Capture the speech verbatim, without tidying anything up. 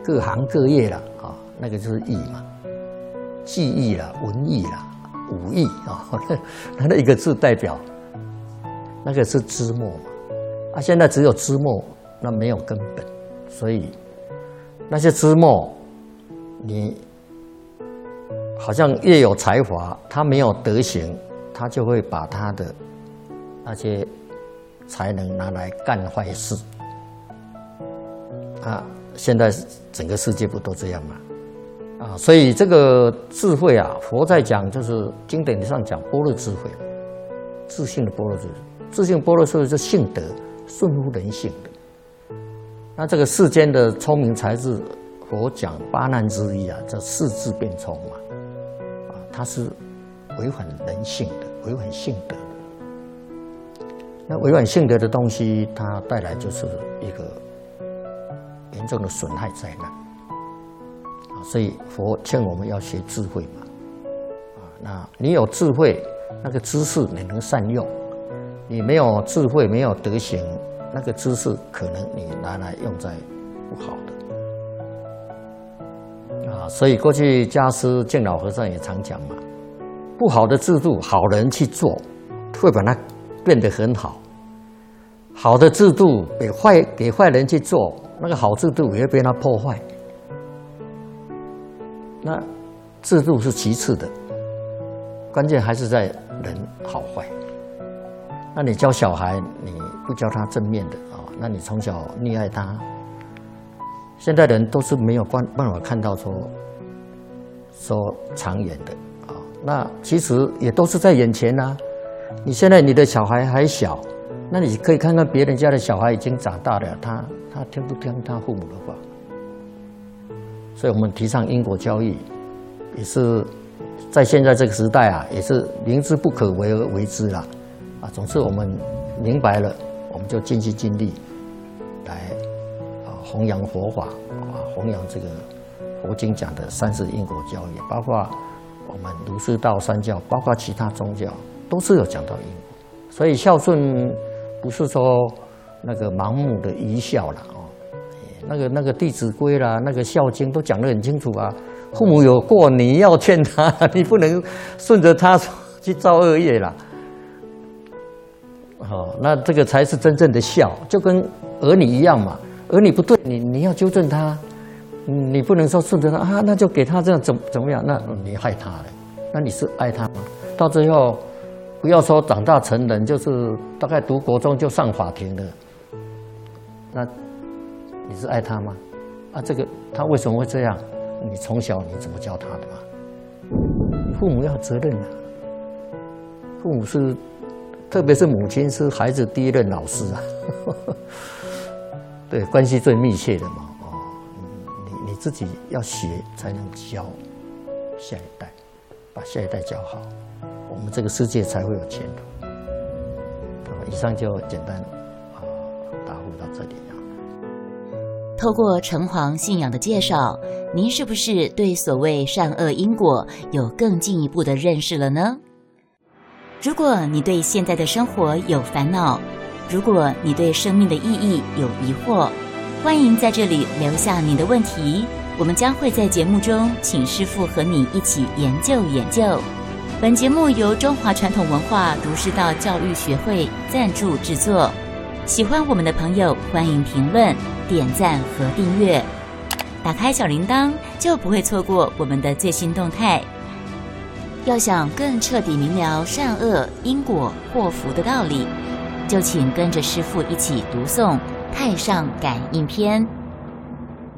各行各业啦啊，那个就是艺嘛，技艺啦、文艺啦、武艺啊，它的一个字代表，那个是枝末嘛。啊，现在只有枝末，那没有根本，所以那些枝末，你好像越有才华，他没有德行，他就会把他的那些才能拿来干坏事。啊，现在整个世界不都这样吗？啊，所以这个智慧啊，佛在讲就是经典上讲般若智慧，自性的般若智慧，自性般若智慧是性德。顺乎人性的，那这个世间的聪明才智，佛讲八难之一啊，叫世智变聪嘛，啊，它是违反人性的，违反性德的。那违反性德的东西，它带来就是一个严重的损害灾难啊，所以佛劝我们要学智慧嘛，啊，那你有智慧，那个知识你能善用。你没有智慧，没有德行，那个知识可能你拿来用在不好的啊。所以过去家师净老和尚也常讲嘛，不好的制度，好人去做，会把它变得很好；好的制度给坏给坏人去做，那个好制度也会被他破坏。那制度是其次的，关键还是在人好坏。那你教小孩，你不教他正面的啊，那你从小溺爱他。现在人都是没有办办法看到说说长远的啊，那其实也都是在眼前啊。你现在你的小孩还小，那你可以看看别人家的小孩已经长大了，他他听不听他父母的话？所以我们提倡因果教育，也是在现在这个时代啊，也是明知不可为而为之啦。啊，总之我们明白了，我们就尽心尽力来啊弘扬佛法啊，弘扬这个佛经讲的三世因果教育，包括我们儒释道三教，包括其他宗教，都是有讲到因果。所以孝顺不是说那个盲目的愚孝了哦，那个那个《弟子规》啦，那个《孝经》都讲得很清楚啊。父母有过，你要劝他，你不能顺着他去造恶业啦。哦，那这个才是真正的孝，就跟儿女一样嘛。儿女不对，你你要纠正他，你不能说顺着他啊，那就给他这样怎怎么样？那你害他了，那你是爱他吗？到最后，不要说长大成人，就是大概读国中就上法庭了，那你是爱他吗？啊，这个他为什么会这样？你从小你怎么教他的嘛？父母要有责任啊，父母是。特别是母亲是孩子第一任老师啊，对，关系最密切的嘛。哦，你你自己要学才能教下一代，把下一代教好，我们这个世界才会有前途。以上就简单啊答复到这里啊。 透过城隍信仰的介绍，您是不是对所谓善恶因果有更进一步的认识了呢？如果你对现在的生活有烦恼，如果你对生命的意义有疑惑，欢迎在这里留下您的问题，我们将会在节目中请师父和你一起研究研究。本节目由中华传统文化儒释道教育学会赞助制作，喜欢我们的朋友欢迎评论、点赞和订阅，打开小铃铛就不会错过我们的最新动态。要想更彻底明了善恶因果祸福的道理，就请跟着师父一起读诵《太上感应篇》。